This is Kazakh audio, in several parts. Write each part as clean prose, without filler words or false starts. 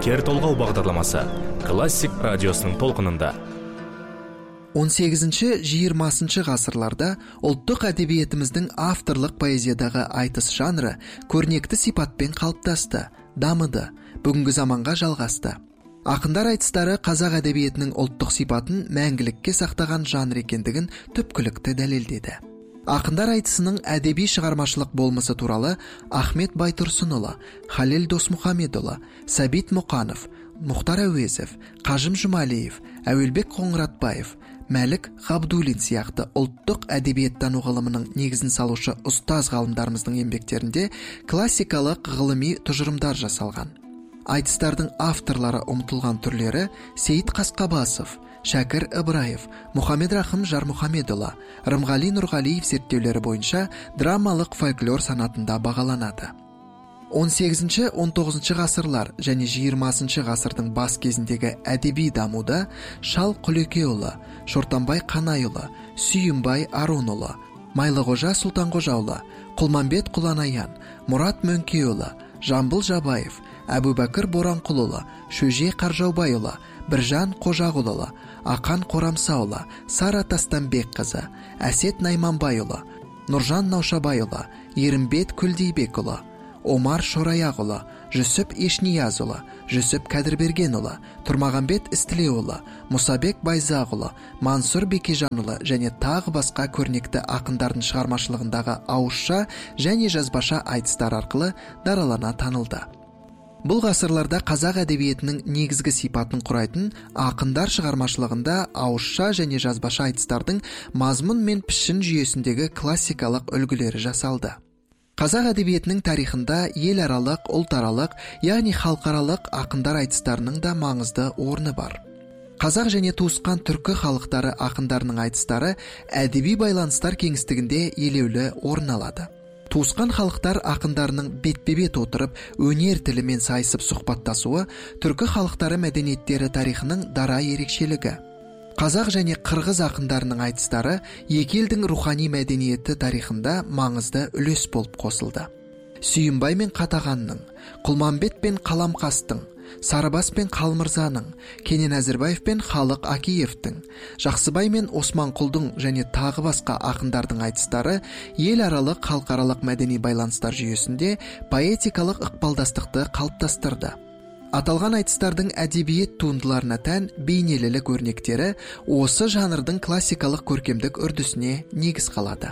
Кер толғау бағдарламасы классик радиосының толқынында. 18-20 ғасырларда ұлттық әдебиетіміздің авторлық поэзиядағы айтыс жанры көрнекті сипатпен қалыптасты, дамыды, бүгінгі заманға жалғасты. Ақындар айтыстары қазақ әдебиетінің ұлттық сипатын мәңгілікке сақтаған жанр екендігін түпкілікті дәлелдеді. Ақындар айтысының әдеби шығармашылық болмысы туралы Ахмет Байтұрсынұлы, Халел Досмұхамедұлы, Сәбит Мұқанов, Мұхтар Әуезов, Қажым Жұмалиев, Әуелбек Қоңыратбаев, Мәлік Ғабдуллин сияқты ұлттық әдебиеттану ғылымының негізін салушы ұстаз ғалымдарымыздың еңбектерінде классикалық ғылыми тұжырымдар жасалған. Айтыстардың авторлары ұмытылған түрлері Сейіт Қасқабасов, Шәкір Ыбыраев, Мұхаммед Рахым Жармұхамедұлы, Рымғали Нұрғалиев зерттеулері бойынша драмалық фольклор санатында бағаланады. 18-19 ғасырлар және 20 ғасырдың бас кезіндегі әдеби дамуда Шал Құлекеұлы, Шортанбай Қанайұлы, Сүйімбай Аронұлы, Майлықожа Сұлтанқожаұлы, Құлманбет Құланаян, Мұрат Мөңкеұлы, Жамбыл Жабаев, Әбубәкір Боранқұлұлы, Шөже Қаржаубайұлы, Біржан Қожағұлұлы, Ақан Қорамсаұлы, Сара Тастанбекқызы, Әсет Найманбайұлы, Нұржан Наушабайұлы, Ерімбет Күлдейбекұлы, Омар Шораяғұлы, Жүсіп Ешниязұлы, Жүсіп Кәдірбергенұлы, Тұрмағанбет Істілеұлы, Мұсабек Байзағұлы, Мансұр Бекежанұлы және тағы басқа көрнекті ақындардың шығармашылығындағы ауызша және жазбаша айтыстар арқылы даралана танылды. Бұл ғасырларда қазақ әдебиетінің негізгі сипатын құрайтын ақындар шығармашылығында ауызша және жазбаша айтыстардың мазмұн мен пішін жүйесіндегі классикалық үлгілері жасалды. Қазақ әдебиетінің тарихында еларалық, ұлтаралық, яғни халықаралық ақындар айтыстарының да маңызды орны бар. Қазақ және туысқан түркі халықтары ақындарының айтыстары әдеби байланыстар кеңістігінде елеулі орын алады. Туысқан халықтар ақындарының бетпе-бет отырып, өнер тілімен сайысып сұхбаттасуы түркі халықтары мәдениеттері тарихының дара ерекшелігі. Қазақ және қырғыз ақындарының айтыстары екі елдің рухани мәдениеті тарихында маңызды үлес болып қосылды. Сүйімбай мен Қатағанның, Құлманбет пен Қаламқастың, Сарыбас пен Қалмырзаның, Кенен Әзірбаев пен Халық Акиевтің, Жақсыбай мен Османқұлдың және тағы басқа ақындардың айтыстары ел аралық халықаралық мәдени байланыстар жүйесінде поэтикалық ықпалдастықты қалыптастырды. Аталған айтыстардың әдебиет туындыларына тән бейнелілік өрнектері осы жанрдың классикалық көркемдік үрдісіне негіз қалады.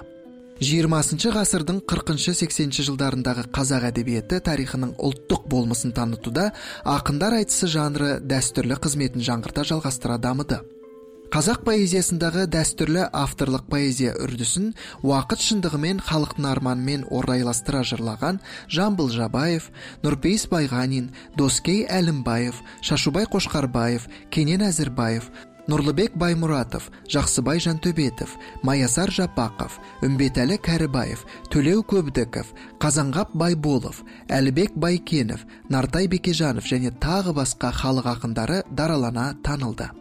20 ғасырдың 40-80 жылдарындағы қазақ әдебиеті тарихының ұлттық болмысын танытуда ақындар айтысы жанры дәстүрлі қызметін жаңғырта жалғастыра дамыды. Қазақ поэзиясындағы дәстүрлі авторлық поэзия үрдісін уақыт шындығымен халықтың арманымен орайластыра жырлаған Жамбыл Жабаев, Нұрпейіс Байғанин, Доскей Әлімбаев, Шашубай Қошқарбаев, Кенен Әзірбаев, Нұрлыбек Баймұратов, Жақсыбай Жантөбетов, Маясар Жапақов, Үмбетәлі Кәрібаев, Төлеу Көбдіков, Қазанғап Байболов, Әлібек Байкенов, Нартай Бекежанов және тағы басқа халық ақындары даралана танылды.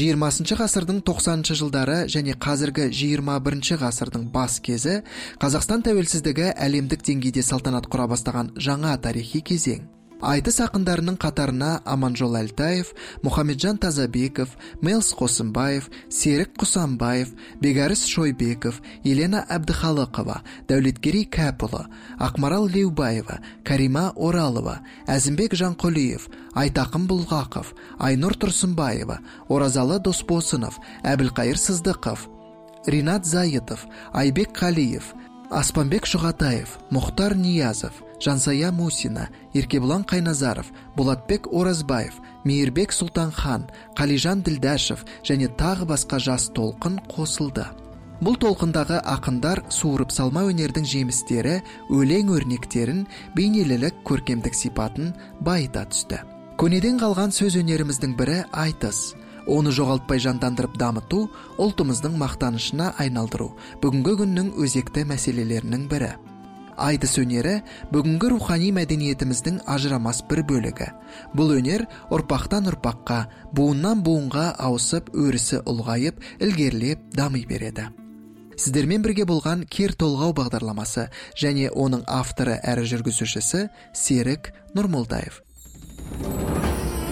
20 ғасырдың 90 жылдары және қазіргі 21 ғасырдың бас кезі Қазақстан тәуелсіздігі әлемдік деңгейде салтанат құра бастаған жаңа тарихи кезең. Айтыс ақындарының қатарына Аманжол Әлтаев, Мұхамеджан Тазабеков, Мелс Қосымбаев, Серік Құсанбаев, Бегарис Шойбеков, Елена Әбдіхалықова, Дәулеткерей Кәпұлы, Ақмарал Леубаева, Карима Оралова, Әзімбек Жанқұлиев, Айтақым Бұлғақов, Айнұр Тұрсынбаева, Оразалы Досбосынов, Әбілқайыр Сыздықов, Ринат Зайытов, Айбек Қалиев, Аспанбек Шұғатаев, Мұхтар Ниязов, Жансая Мусина, Еркебұлан Қайназаров, Болатбек Оразбаев, Мейірбек Сұлтанхан, Қалижан Ділдашев және тағы басқа жас толқын қосылды. Бұл толқындағы ақындар суырып салма өнердің жемістері, өлең өрнектерін, бейнелілік көркемдік сипатын байыта түсті. Көнеден қалған сөз өнеріміздің бірі айтыс. Оны жоғалтпай жандандырып дамыту, ұлтымыздың мақтанышына айналдыру бүгінгі күннің өзекті мәселелерінің бірі. Айтыс өнері бүгінгі рухани мәдениетіміздің ажырамас бір бөлігі. Бұл өнер ұрпақтан ұрпаққа, буыннан буынға ауысып, өрісі ұлғайып, ілгерілеп дами береді. Сіздермен бірге болған Кер толғау бағдарламасы және оның авторы әрі жүргізушісі Серік Нұрмолдаев.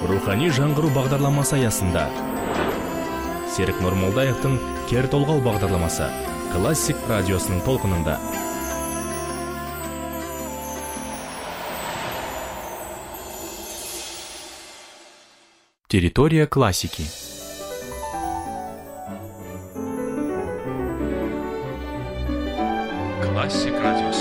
рухани жаңғыру бағдарламасы аясында Серік Нұрмолдаевтың Кер толғау бағдарламасы Классик радиосының толқынында. Территория классики. Классик радиосы.